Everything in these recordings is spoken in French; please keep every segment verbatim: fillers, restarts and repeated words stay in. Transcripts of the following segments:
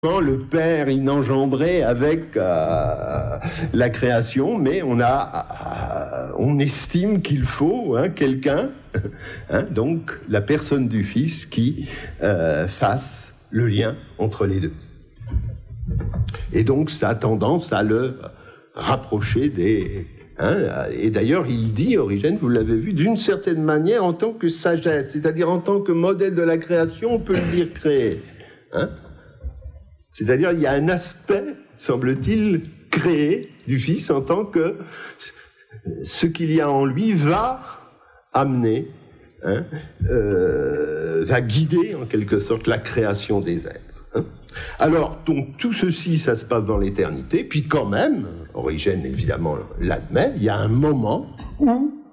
le Père inengendré avec euh, la création, mais on a, euh, on estime qu'il faut hein, quelqu'un, hein, donc la personne du Fils qui euh, fasse le lien entre les deux. Et donc ça a tendance à le rapprocher des... Hein, et d'ailleurs, il dit, Origène, vous l'avez vu, d'une certaine manière en tant que sagesse, c'est-à-dire en tant que modèle de la création, on peut le dire créé. Hein. C'est-à-dire, il y a un aspect, semble-t-il, créé du Fils en tant que ce qu'il y a en lui va amener, hein, euh, va guider en quelque sorte la création des êtres. Hein. Alors, donc, tout ceci, ça se passe dans l'éternité, puis quand même, Origène évidemment l'admet, il y a un moment où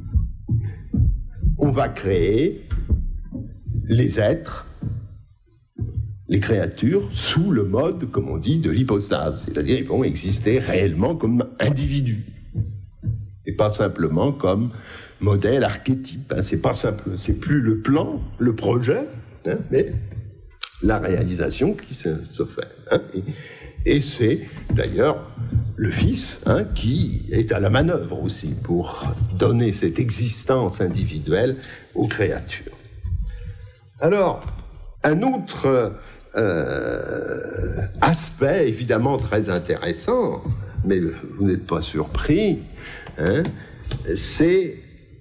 on va créer les êtres, les créatures, sous le mode, comme on dit, de l'hypostase. C'est-à-dire, ils vont exister réellement comme individus. Et pas simplement comme modèle, archétype. Hein. C'est pas simple, c'est plus le plan, le projet, hein, mais la réalisation qui se, se fait. Hein. Et, et c'est, d'ailleurs, le Fils hein, qui est à la manœuvre aussi pour donner cette existence individuelle aux créatures. Alors, un autre... Euh, aspect évidemment très intéressant, mais vous n'êtes pas surpris, hein, c'est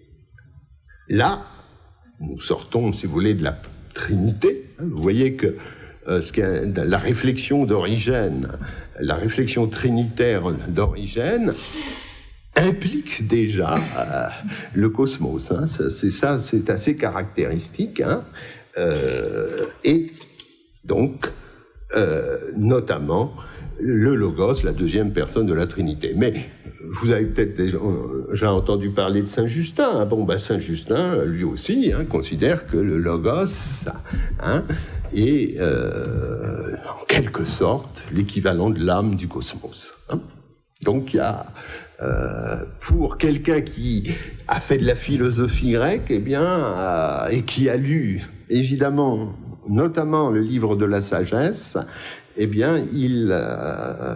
là, nous sortons, si vous voulez, de la Trinité. Hein, vous voyez que euh, ce qu'est la réflexion d'Origène, la réflexion trinitaire d'Origène implique déjà euh, le cosmos. Hein, ça, c'est ça, c'est assez caractéristique. Hein, euh, et Donc, euh, notamment, le Logos, la deuxième personne de la Trinité. Mais vous avez peut-être déjà, déjà entendu parler de Saint Justin. Bon, ben, Saint Justin, lui aussi, hein, considère que le Logos hein, est, euh, en quelque sorte, l'équivalent de l'âme du cosmos. Hein. Donc, il y a... Euh, pour quelqu'un qui a fait de la philosophie grecque, eh bien, euh, et qui a lu, évidemment, notamment le livre de la sagesse, eh bien, il euh,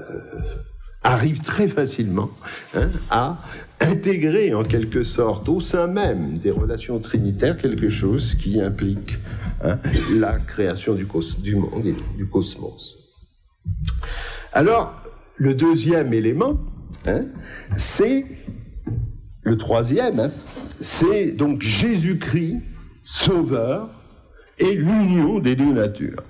arrive très facilement hein, à intégrer, en quelque sorte, au sein même des relations trinitaires, quelque chose qui implique hein, la création du, cos- du monde et du cosmos. Alors, le deuxième élément, Hein, c'est le troisième, hein, c'est donc Jésus-Christ, Sauveur, et l'union des deux natures.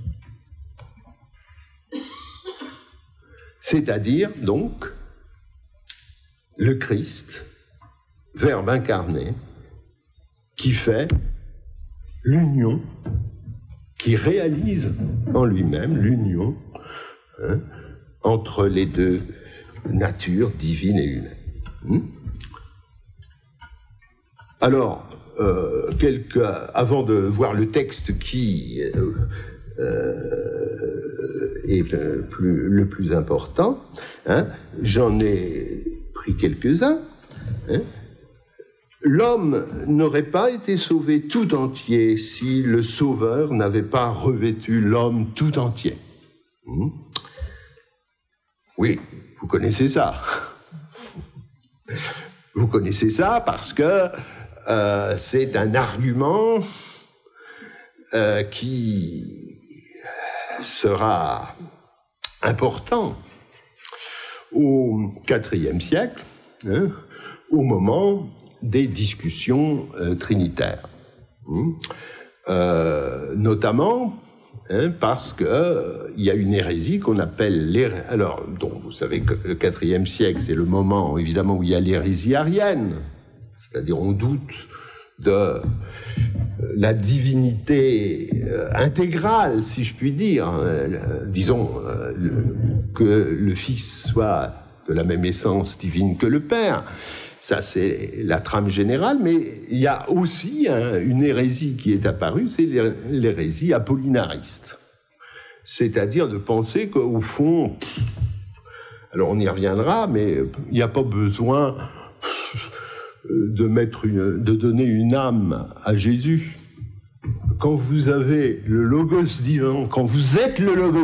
C'est-à-dire, donc, le Christ, Verbe incarné, qui fait l'union, qui réalise en lui-même l'union hein, entre les deux nature divine et humaine. Hmm? Alors, euh, quelques, avant de voir le texte qui euh, euh, est le plus, le plus important, hein, j'en ai pris quelques-uns. Hein. L'homme n'aurait pas été sauvé tout entier si le Sauveur n'avait pas revêtu l'homme tout entier. Hmm? Oui. Vous connaissez ça. Vous connaissez ça parce que euh, c'est un argument euh, qui sera important au quatrième siècle, hein, au moment des discussions euh, trinitaires. Hum. Euh, notamment... Hein, parce qu'il euh, y a une hérésie qu'on appelle l'hérésie. Alors, donc, vous savez que le quatrième siècle, c'est le moment, évidemment, où il y a l'hérésie arienne. C'est-à-dire, on doute de euh, la divinité euh, intégrale, si je puis dire. Euh, disons, euh, le, que le Fils soit de la même essence divine que le Père. Ça, c'est la trame générale, mais il y a aussi hein, une hérésie qui est apparue, c'est l'hérésie apollinariste. C'est-à-dire de penser qu'au fond, alors on y reviendra, mais il n'y a pas besoin de, mettre une, de donner une âme à Jésus quand vous avez le logos divin, quand vous êtes le logos